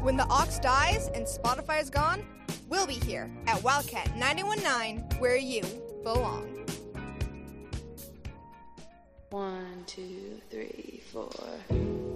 When the aux dies and Spotify is gone, we'll be here at Wildcat 91.9, where you belong. 1, 2, 3, 4.